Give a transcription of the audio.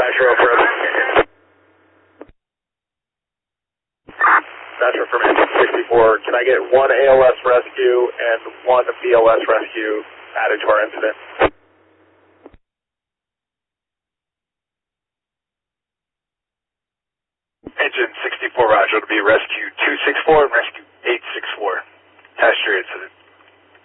Nitro approach. Nitro from engine 64. Can I get one ALS rescue and one BLS rescue added to our incident? Engine 64, Roger, to be rescue 264 and rescue 864. Test your incident.